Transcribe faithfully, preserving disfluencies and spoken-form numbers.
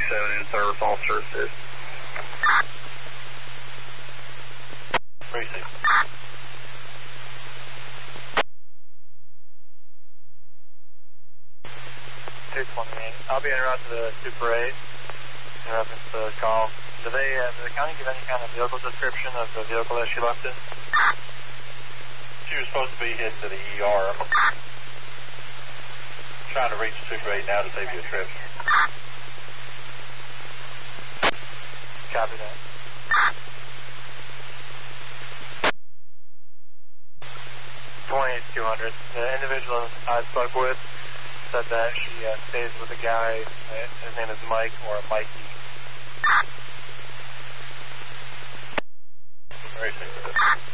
seven in service, officer assist. Precinct. two twenty-eight. I'll be en route to the Super eight in reference to the call. Do they, uh, did the county give any kind of vehicle description of the vehicle that she left in? She was supposed to be heading to the E R. I'm trying to reach Super eight now to save you a trip. Copy that. twenty-eight two hundred. The individual I spoke with said that she uh, stays with a guy, uh, his name is Mike or Mikey. Very safe.